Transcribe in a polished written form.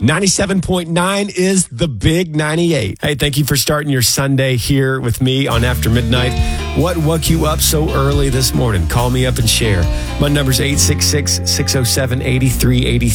97.9 is the Big 98. Hey, thank you for starting your Sunday here with me on After Midnight. What woke you up so early this morning? Call me up and share. My number's 866-607-8383.